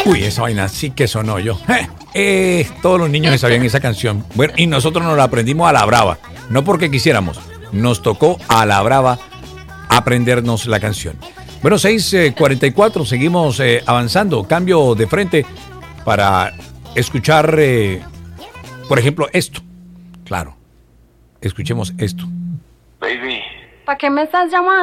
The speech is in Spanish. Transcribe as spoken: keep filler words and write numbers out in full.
Uy, esa vaina sí que sonó yo. Eh, eh, todos los niños se sabían esa canción. Bueno, y nosotros nos la aprendimos a la brava. No porque quisiéramos. Nos tocó a la brava aprendernos la canción. Bueno, seis cuarenta y cuatro, seguimos eh, avanzando. Cambio de frente para escuchar, eh, por ejemplo, esto. Claro, escuchemos esto. Baby. ¿Para qué me estás llamando?